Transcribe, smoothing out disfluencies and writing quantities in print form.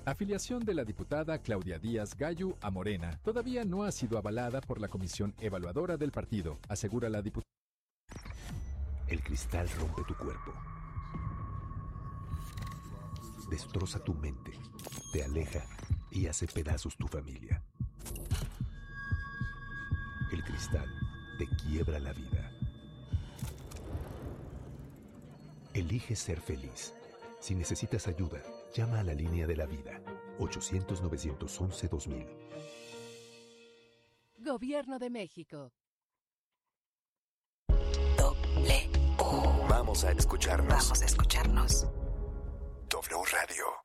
Afiliación de la diputada Claudia Díaz Gallo a Morena todavía no ha sido avalada por la comisión evaluadora del partido, asegura la diputada. El cristal rompe tu cuerpo, destroza tu mente, te aleja y hace pedazos tu familia. El cristal te quiebra la vida. Elige ser feliz. Si necesitas ayuda, llama a la línea de la vida, 800-911-2000. Gobierno de México. W. Vamos a escucharnos. Vamos a escucharnos. W Radio.